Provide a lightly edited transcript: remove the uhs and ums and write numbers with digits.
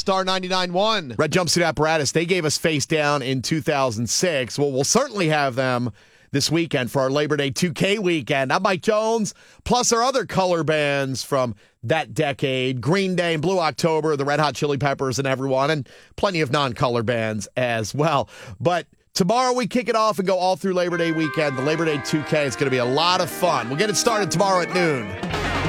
Star 99.1. Red Jumpsuit Apparatus, they gave us Face Down in 2006. Well, we'll certainly have them this weekend for our Labor Day 2K weekend. I'm Mike Jones, plus our other color bands from that decade, Green Day and Blue October, the Red Hot Chili Peppers and everyone, and plenty of non-color bands as well. But tomorrow we kick it off and go all through Labor Day weekend. The Labor Day 2K is going to be a lot of fun. We'll get it started tomorrow at noon.